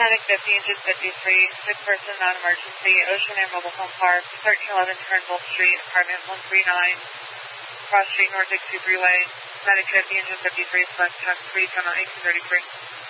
Medic 50, engine 53, 6-person non-emergency, Ocean Air Mobile Home Park, 1311 Turnbull Street, apartment 139, Cross Street, North Dixie Freeway. Medic 50, engine 53, select tax 3, channel 1833.